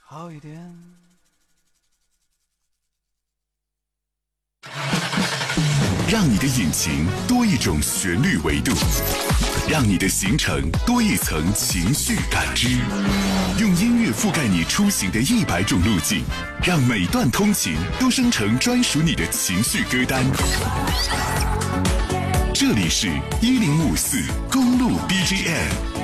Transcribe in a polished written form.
好一点。 让你的引擎多一种旋律维度，让你的行程多一层情绪感知。用音乐覆盖你出行的100种路径，让每段通勤都生成专属你的情绪歌单。这里是1054公路 BGM。